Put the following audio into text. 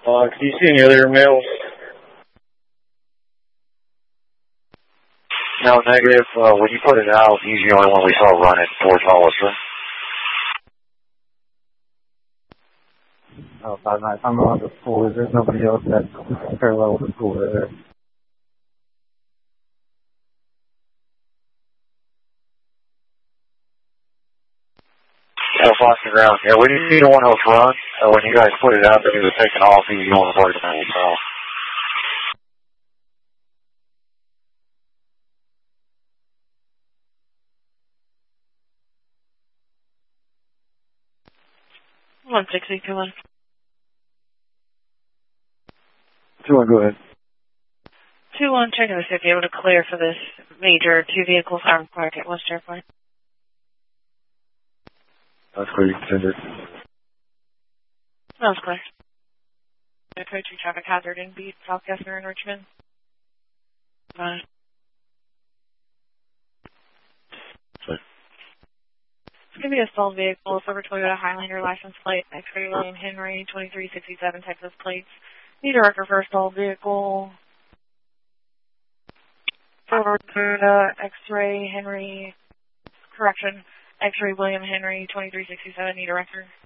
Can you see any other males? No, negative. When you put it out, he's the only one we saw running towards Hollister. Oh, I'm on the pool. There's nobody else that's parallel with the pool there. Boston ground. Yeah, we didn't see no one else run. When you guys put it out that he was taking off, he was the only person that we saw. One 2-1. 2-1, go ahead. 2-1, check to see if you're able to clear for this major 2 vehicles armed park at West Airport. That's clear, you can send it. That was clear. Approach traffic hazard in Beat, South Kessler and Richmond. Bye. It's going to be a stalled vehicle, Silver Toyota Highlander license plate, X-ray William Henry, 2367 Texas plates. Need a record for a stalled vehicle. Silver Toyota X-ray Henry, correction, X-ray William Henry, 2367, need a record.